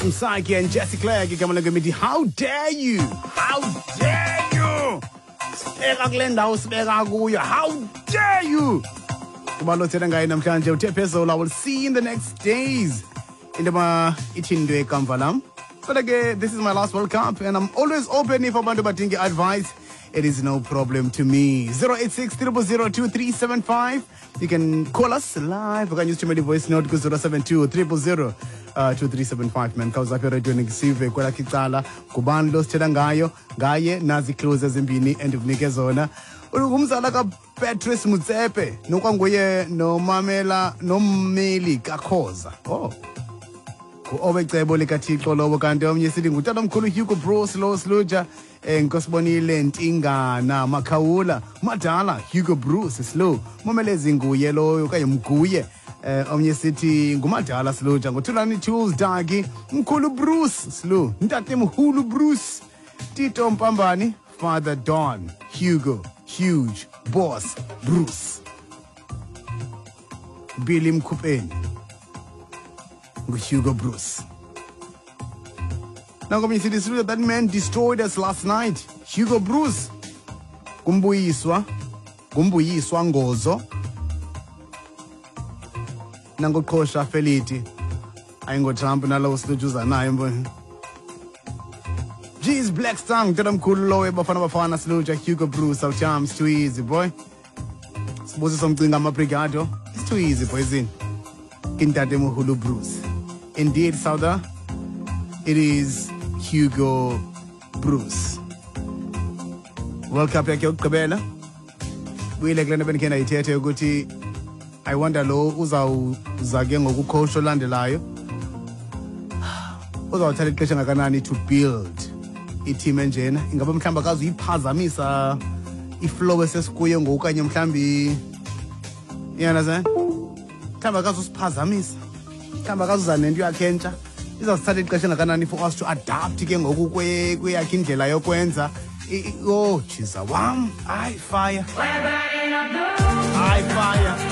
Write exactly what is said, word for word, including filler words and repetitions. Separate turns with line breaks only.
Msaki and Jesse Clegg igama lengemithi how dare you how dare you sibeka kule ndawo sibeka kuyo how dare you kuba lo thena ngaye namhlanje uthe phezulu. I will see you in the next days indaba ithindwe ekamva lam. But again, this is my last World Cup and I'm always open if abantu badinga advice. It is no problem to me. zero eight six, zero zero two, three seven five. You can call us live. You can use to my voice note go zero seven two, zero zero zero two three seven five. Man, cause up your radio ngisive kwela kicala kubani lo sithela ngayo ngaye nazi close ezimbini and unike zona. Umzala ka Patrice Mutsepe nokwanguye no Mamela no Meli Kakhoza. Oh. Obecebo likathixo lobo kanti omnye sithi ngutata omkhulu Hugo Bruce lo Sluja enkosibonile Ntingana Makhawula madala Hugo Bruce slow momelezi nguye loyo kaye mguye omnye sithi ngumadala Sluja ngothulani tools dagi mkhulu Bruce slow ntate mkhulu Bruce Tito Mpambani Father Don Hugo huge boss Bruce Billy Mkhupeni Hugo Bruce. Now come see this that man destroyed us last night. Hugo Bruce. Kumbuyiswa. Kumbuyiswa ngozo. Nango kosha feliti. Aingo Trump na lawo sijuza naye mbona. Jeez Black Stung tadam kulo ebafana bafana sluja Hugo Bruce our charms too easy boy. Sibuze somcinga ama brigado. It's too easy boys in. Kintate Muhulu Bruce. Indeed, Sauda, it is Hugo Bruce. World Cup yake ukabela. Wile glenda benkena ithethe ukuthi I wonder lo uzawuzake ngokucoach olandelayo. Uzawuthatha ixesha ngakanani to build i-team enjena. Ingaba mhlamba kazi uyiphazamisa iflow esesikuyo ngokanye mhlambi yana zana. Mhlamba kazi usiphazamisa. Kamba kazuza nento yakhe entsha izasithatha ixesha ngakanani for us to adapt ke ngoku kweyakhe indlela yokwenza. Oh jiza wam I fire I fire